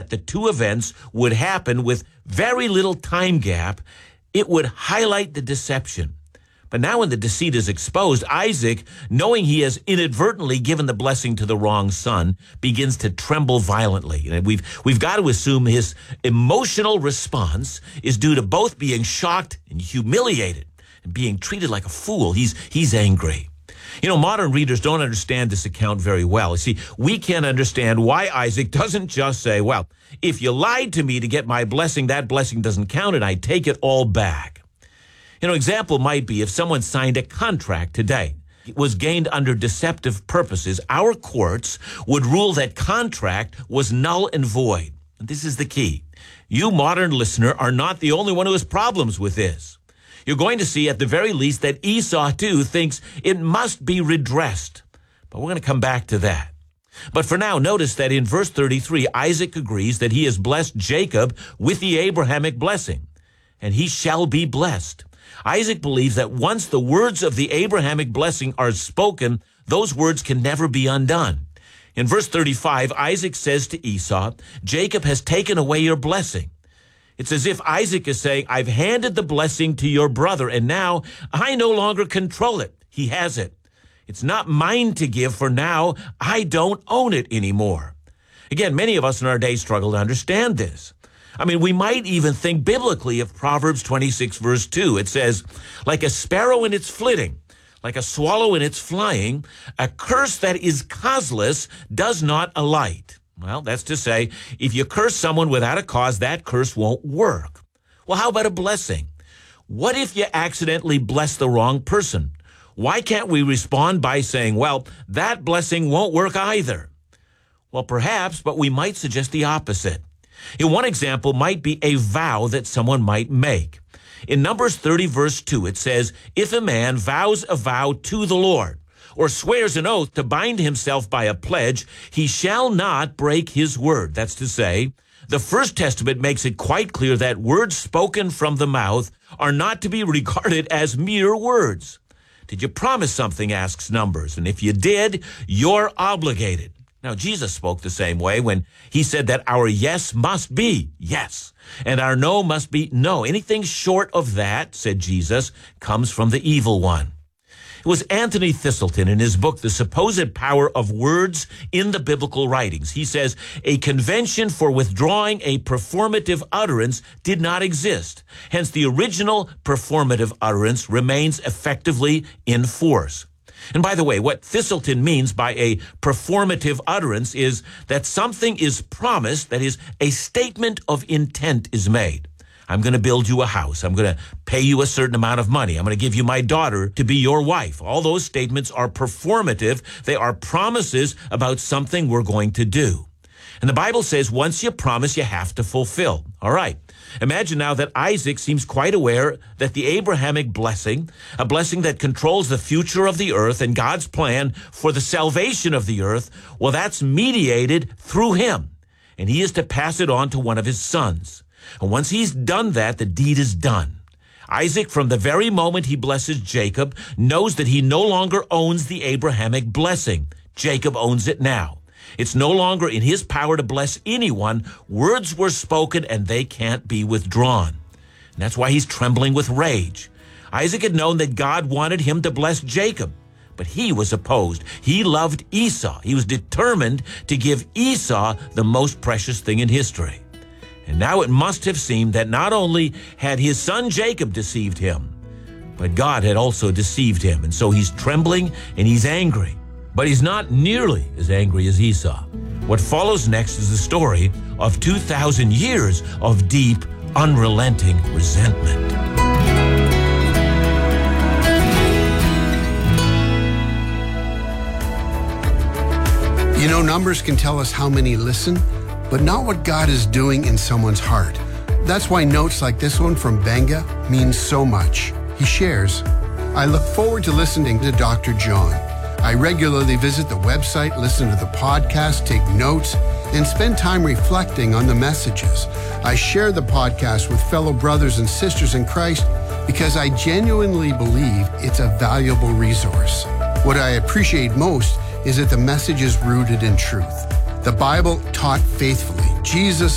that the two events would happen with very little time gap, it would highlight the deception. But now when the deceit is exposed, Isaac, knowing he has inadvertently given the blessing to the wrong son, begins to tremble violently. And we've got to assume his emotional response is due to both being shocked and humiliated and being treated like a fool. He's angry. You know, modern readers don't understand this account very well. You see, we can't understand why Isaac doesn't just say, well, if you lied to me to get my blessing, that blessing doesn't count, and I take it all back. You know, example might be if someone signed a contract today. It was gained under deceptive purposes. Our courts would rule that contract was null and void. And this is the key. You, modern listener, are not the only one who has problems with this. You're going to see at the very least that Esau, too, thinks it must be redressed. But we're going to come back to that. But for now, notice that in verse 33, Isaac agrees that he has blessed Jacob with the Abrahamic blessing, and he shall be blessed. Isaac believes that once the words of the Abrahamic blessing are spoken, those words can never be undone. In verse 35, Isaac says to Esau, Jacob has taken away your blessing. It's as if Isaac is saying, I've handed the blessing to your brother, and now I no longer control it. He has it. It's not mine to give, for now I don't own it anymore. Again, many of us in our day struggle to understand this. I mean, we might even think biblically of Proverbs 26, verse 2. It says, like a sparrow in its flitting, like a swallow in its flying, a curse that is causeless does not alight. Well, that's to say, if you curse someone without a cause, that curse won't work. Well, how about a blessing? What if you accidentally bless the wrong person? Why can't we respond by saying, well, that blessing won't work either? Well, perhaps, but we might suggest the opposite. In one example might be a vow that someone might make. In Numbers 30, verse 2, it says, if a man vows a vow to the Lord, or swears an oath to bind himself by a pledge, he shall not break his word. That's to say, the First Testament makes it quite clear that words spoken from the mouth are not to be regarded as mere words. Did you promise something, asks Numbers, and if you did, you're obligated. Now, Jesus spoke the same way when he said that our yes must be yes, and our no must be no. Anything short of that, said Jesus, comes from the evil one. It was Anthony Thistleton in his book, The Supposed Power of Words in the Biblical Writings. He says, a convention for withdrawing a performative utterance did not exist. Hence, the original performative utterance remains effectively in force. And by the way, what Thistleton means by a performative utterance is that something is promised, that is, a statement of intent is made. I'm going to build you a house. I'm going to pay you a certain amount of money. I'm going to give you my daughter to be your wife. All those statements are performative. They are promises about something we're going to do. And the Bible says once you promise, you have to fulfill. All right. Imagine now that Isaac seems quite aware that the Abrahamic blessing, a blessing that controls the future of the earth and God's plan for the salvation of the earth, well, that's mediated through him. And he is to pass it on to one of his sons. And once he's done that, the deed is done. Isaac, from the very moment he blesses Jacob, knows that he no longer owns the Abrahamic blessing. Jacob owns it now. It's no longer in his power to bless anyone. Words were spoken and they can't be withdrawn. And that's why he's trembling with rage. Isaac had known that God wanted him to bless Jacob, but he was opposed. He loved Esau. He was determined to give Esau the most precious thing in history. And now it must have seemed that not only had his son Jacob deceived him, but God had also deceived him. And so he's trembling and he's angry. But he's not nearly as angry as Esau. What follows next is the story of 2,000 years of deep, unrelenting resentment. You know, numbers can tell us how many listen, but not what God is doing in someone's heart. That's why notes like this one from Benga mean so much. He shares, I look forward to listening to Dr. John. I regularly visit the website, listen to the podcast, take notes, and spend time reflecting on the messages. I share the podcast with fellow brothers and sisters in Christ because I genuinely believe it's a valuable resource. What I appreciate most is that the message is rooted in truth. The Bible taught faithfully. Jesus